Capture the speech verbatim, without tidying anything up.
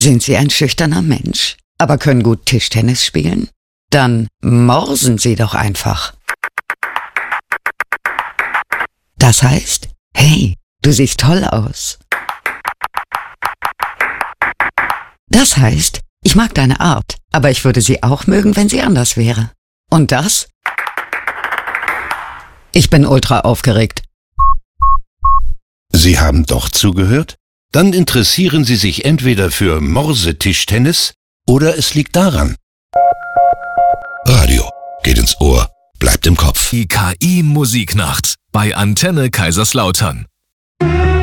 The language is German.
Sind Sie ein schüchterner Mensch, aber können gut Tischtennis spielen? Dann morsen Sie doch einfach. Das heißt, hey, du siehst toll aus. Das heißt, ich mag deine Art, aber ich würde sie auch mögen, wenn sie anders wäre. Und das? Ich bin ultra aufgeregt. Sie haben doch zugehört? Dann interessieren Sie sich entweder für Morsetischtennis oder es liegt daran. Radio geht ins Ohr, bleibt im Kopf. Die K I-Musiknacht bei Antenne Kaiserslautern.